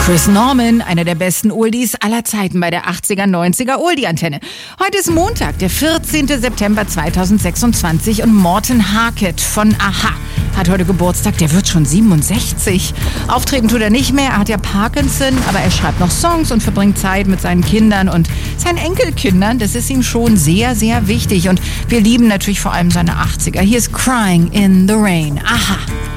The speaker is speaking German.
Chris Norman, einer der besten Oldies aller Zeiten bei der 80er, 90er Oldie-Antenne. Heute ist Montag, der 14. September 2026 und Morten Harket von Aha hat heute Geburtstag, der wird schon 67. Auftreten tut er nicht mehr, er hat ja Parkinson, aber er schreibt noch Songs und verbringt Zeit mit seinen Kindern und seinen Enkelkindern. Das ist ihm schon sehr, sehr wichtig und wir lieben natürlich vor allem seine 80er. Hier ist Crying in the Rain. Aha.